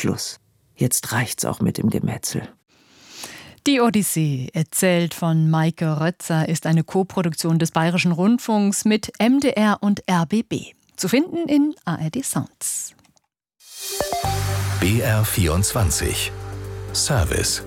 Schluss. Jetzt reicht's auch mit dem Gemetzel. Die Odyssee, erzählt von Maike Rötzer, ist eine Koproduktion des Bayerischen Rundfunks mit MDR und RBB. Zu finden in ARD Sounds. BR24 Service.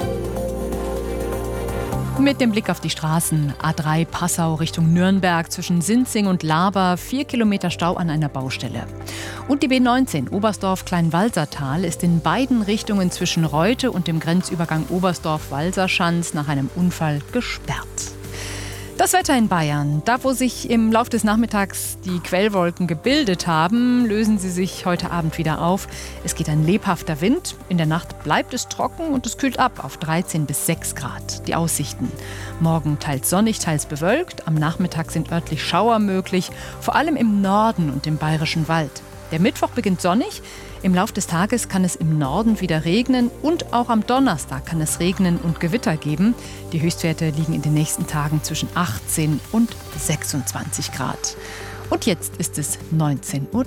Mit dem Blick auf die Straßen, A3 Passau Richtung Nürnberg zwischen Sinzing und Laber, 4 Kilometer Stau an einer Baustelle. Und die B19 Oberstdorf-Kleinwalsertal ist in beiden Richtungen zwischen Reute und dem Grenzübergang Oberstdorf-Walserschanz nach einem Unfall gesperrt. Das Wetter in Bayern. Da, wo sich im Lauf des Nachmittags die Quellwolken gebildet haben, lösen sie sich heute Abend wieder auf. Es geht ein lebhafter Wind. In der Nacht bleibt es trocken und es kühlt ab auf 13 bis 6 Grad. Die Aussichten. Morgen teils sonnig, teils bewölkt. Am Nachmittag sind örtlich Schauer möglich, vor allem im Norden und im Bayerischen Wald. Der Mittwoch beginnt sonnig. Im Lauf des Tages kann es im Norden wieder regnen und auch am Donnerstag kann es regnen und Gewitter geben. Die Höchstwerte liegen in den nächsten Tagen zwischen 18 und 26 Grad. Und jetzt ist es 19:30 Uhr.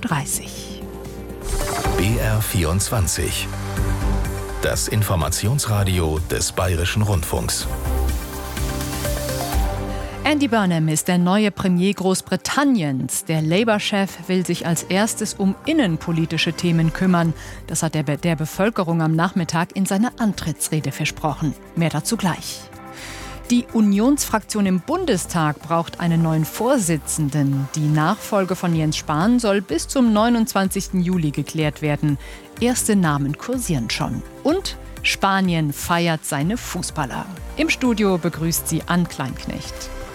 BR24. Das Informationsradio des Bayerischen Rundfunks. Andy Burnham ist der neue Premier Großbritanniens. Der Labour-Chef will sich als erstes um innenpolitische Themen kümmern. Das hat er der Bevölkerung am Nachmittag in seiner Antrittsrede versprochen. Mehr dazu gleich. Die Unionsfraktion im Bundestag braucht einen neuen Vorsitzenden. Die Nachfolge von Jens Spahn soll bis zum 29. Juli geklärt werden. Erste Namen kursieren schon. Und Spanien feiert seine Fußballer. Im Studio begrüßt sie Ann Kleinknecht.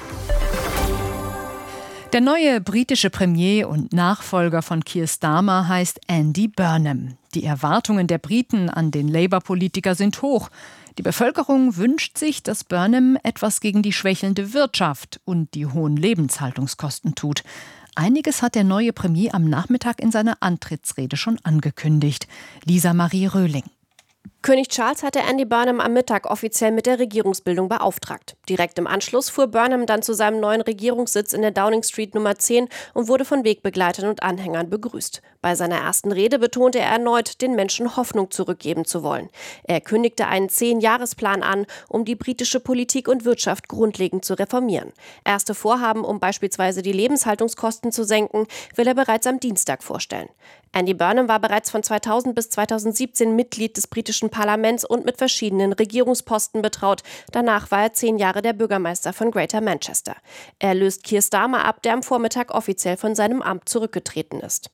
Der neue britische Premier und Nachfolger von Keir Starmer heißt Andy Burnham. Die Erwartungen der Briten an den Labour-Politiker sind hoch. Die Bevölkerung wünscht sich, dass Burnham etwas gegen die schwächelnde Wirtschaft und die hohen Lebenshaltungskosten tut. Einiges hat der neue Premier am Nachmittag in seiner Antrittsrede schon angekündigt. Lisa Marie Röhling. König Charles hatte Andy Burnham am Mittag offiziell mit der Regierungsbildung beauftragt. Direkt im Anschluss fuhr Burnham dann zu seinem neuen Regierungssitz in der Downing Street Nummer 10 und wurde von Wegbegleitern und Anhängern begrüßt. Bei seiner ersten Rede betonte er erneut, den Menschen Hoffnung zurückgeben zu wollen. Er kündigte einen 10-Jahresplan an, um die britische Politik und Wirtschaft grundlegend zu reformieren. Erste Vorhaben, um beispielsweise die Lebenshaltungskosten zu senken, will er bereits am Dienstag vorstellen. Andy Burnham war bereits von 2000 bis 2017 Mitglied des britischen Parlaments und mit verschiedenen Regierungsposten betraut. Danach war er 10 Jahre der Bürgermeister von Greater Manchester. Er löst Keir Starmer ab, der am Vormittag offiziell von seinem Amt zurückgetreten ist.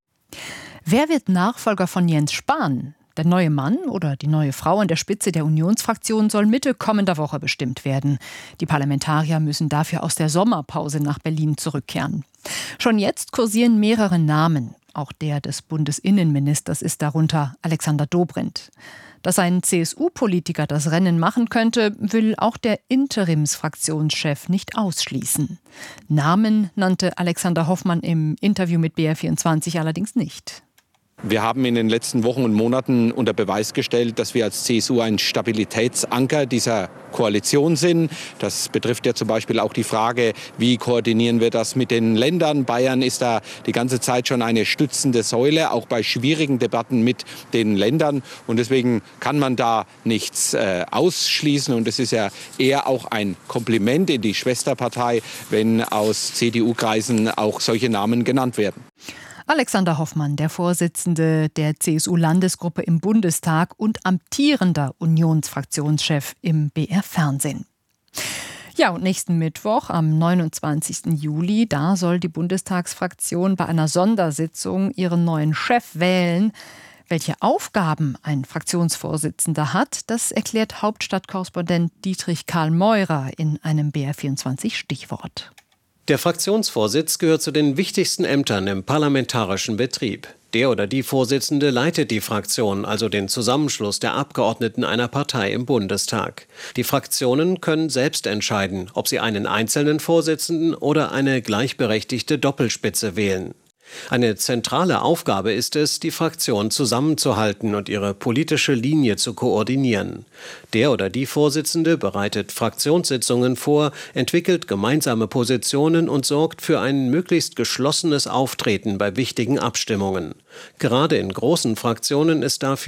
Wer wird Nachfolger von Jens Spahn? Der neue Mann oder die neue Frau an der Spitze der Unionsfraktion soll Mitte kommender Woche bestimmt werden. Die Parlamentarier müssen dafür aus der Sommerpause nach Berlin zurückkehren. Schon jetzt kursieren mehrere Namen. Auch der des Bundesinnenministers ist darunter Alexander Dobrindt. Dass ein CSU-Politiker das Rennen machen könnte, will auch der Interimsfraktionschef nicht ausschließen. Namen nannte Alexander Hoffmann im Interview mit BR24 allerdings nicht. Wir haben in den letzten Wochen und Monaten unter Beweis gestellt, dass wir als CSU ein Stabilitätsanker dieser Koalition sind. Das betrifft ja zum Beispiel auch die Frage, wie koordinieren wir das mit den Ländern. Bayern ist da die ganze Zeit schon eine stützende Säule, auch bei schwierigen Debatten mit den Ländern. Und deswegen kann man da nichts ausschließen. Und es ist ja eher auch ein Kompliment in die Schwesterpartei, wenn aus CDU-Kreisen auch solche Namen genannt werden. Alexander Hoffmann, der Vorsitzende der CSU-Landesgruppe im Bundestag und amtierender Unionsfraktionschef im BR-Fernsehen. Ja, und nächsten Mittwoch, am 29. Juli, da soll die Bundestagsfraktion bei einer Sondersitzung ihren neuen Chef wählen. Welche Aufgaben ein Fraktionsvorsitzender hat, das erklärt Hauptstadtkorrespondent Dietrich Karl Meurer in einem BR24-Stichwort. Der Fraktionsvorsitz gehört zu den wichtigsten Ämtern im parlamentarischen Betrieb. Der oder die Vorsitzende leitet die Fraktion, also den Zusammenschluss der Abgeordneten einer Partei im Bundestag. Die Fraktionen können selbst entscheiden, ob sie einen einzelnen Vorsitzenden oder eine gleichberechtigte Doppelspitze wählen. Eine zentrale Aufgabe ist es, die Fraktion zusammenzuhalten und ihre politische Linie zu koordinieren. Der oder die Vorsitzende bereitet Fraktionssitzungen vor, entwickelt gemeinsame Positionen und sorgt für ein möglichst geschlossenes Auftreten bei wichtigen Abstimmungen. Gerade in großen Fraktionen ist dafür